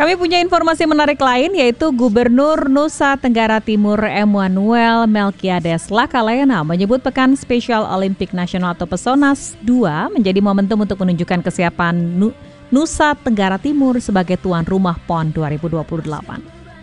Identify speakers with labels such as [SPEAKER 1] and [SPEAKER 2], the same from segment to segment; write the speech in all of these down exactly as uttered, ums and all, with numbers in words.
[SPEAKER 1] Kami punya informasi menarik lain, yaitu Gubernur Nusa Tenggara Timur Emmanuel Melkiades Lakalena menyebut Pekan Spesial Olimpik Nasional atau PESONAS dua menjadi momentum untuk menunjukkan kesiapan Nusa Tenggara Timur sebagai tuan rumah PON dua ribu dua puluh delapan.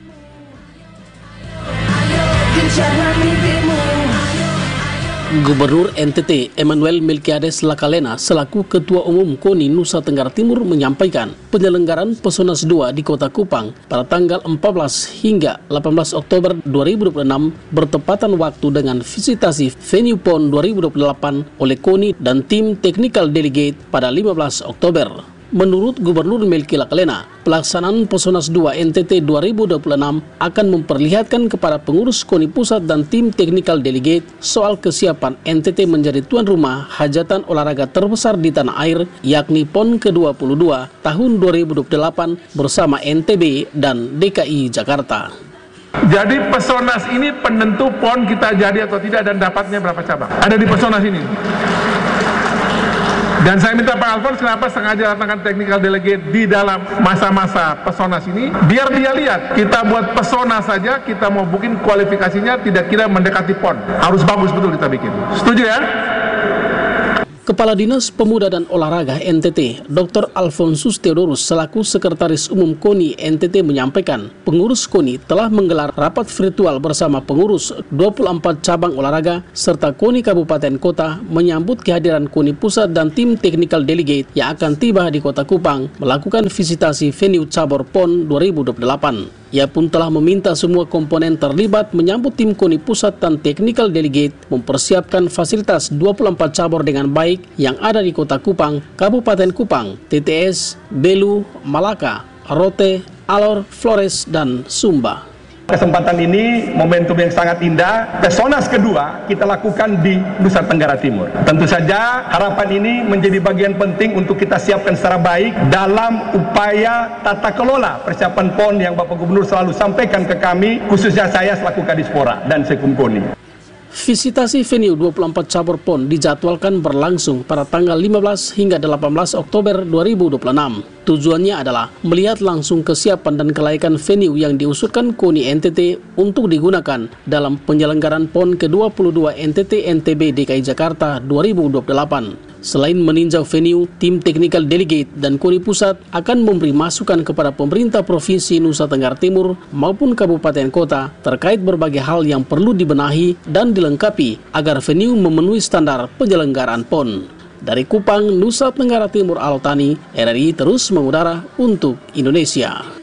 [SPEAKER 2] Gubernur N T T Emmanuel Melkiades Lakalena selaku Ketua Umum KONI Nusa Tenggara Timur menyampaikan penyelenggaraan PESONAS dua di Kota Kupang pada tanggal empat belas hingga delapan belas Oktober dua ribu dua puluh enam bertepatan waktu dengan visitasi venue PON dua ribu dua puluh delapan oleh KONI dan tim Technical Delegate pada lima belas Oktober. Menurut Gubernur Melki Lakalena, pelaksanaan PESONAS dua N T T dua ribu dua puluh enam akan memperlihatkan kepada pengurus KONI Pusat dan tim Technical Delegate soal kesiapan N T T menjadi tuan rumah hajatan olahraga terbesar di tanah air, yakni PON ke dua puluh dua tahun dua ribu dua puluh delapan bersama N T B dan D K I Jakarta.
[SPEAKER 3] Jadi PESONAS ini penentu PON kita jadi atau tidak dan dapatnya berapa cabang. Ada di PESONAS ini. Dan saya minta Pak Alfons kenapa sengaja datangkan technical delegate di dalam masa-masa PESONAS ini, biar dia lihat kita buat PESONAS saja, kita mau bikin kualifikasinya tidak kira mendekati PON, harus bagus betul kita bikin. Setuju ya?
[SPEAKER 2] Kepala Dinas Pemuda dan Olahraga N T T, Doktor Alfonsus Theodorus selaku Sekretaris Umum KONI N T T menyampaikan, pengurus KONI telah menggelar rapat virtual bersama pengurus dua puluh empat cabang olahraga serta KONI Kabupaten Kota menyambut kehadiran KONI Pusat dan tim Technical Delegate yang akan tiba di Kota Kupang melakukan visitasi venue cabur PON dua ribu dua puluh delapan. Ia pun telah meminta semua komponen terlibat menyambut tim KONI Pusat dan Technical Delegate mempersiapkan fasilitas dua puluh empat cabur dengan baik yang ada di Kota Kupang, Kabupaten Kupang, T T S, Belu, Malaka, Rote, Alor, Flores, dan Sumba.
[SPEAKER 4] Kesempatan ini momentum yang sangat indah. PESONAS kedua kita lakukan di Nusa Tenggara Timur. Tentu saja harapan ini menjadi bagian penting untuk kita siapkan secara baik dalam upaya tata kelola persiapan PON yang Bapak Gubernur selalu sampaikan ke kami, khususnya saya selaku Kadispora dan Sekum KONI.
[SPEAKER 2] Visitasi venue dua puluh empat cabur PON dijadwalkan berlangsung pada tanggal lima belas hingga delapan belas Oktober dua ribu dua puluh enam. Tujuannya adalah melihat langsung kesiapan dan kelaikan venue yang diusulkan KONI N T T untuk digunakan dalam penyelenggaraan PON ke dua puluh dua N T T N T B D K I Jakarta dua ribu dua puluh delapan. Selain meninjau venue, tim Technical Delegate dan KONI Pusat akan memberi masukan kepada pemerintah Provinsi Nusa Tenggara Timur maupun Kabupaten Kota terkait berbagai hal yang perlu dibenahi dan dilengkapi agar venue memenuhi standar penyelenggaraan PON. Dari Kupang, Nusa Tenggara Timur, Alotani, R R I terus mengudara untuk Indonesia.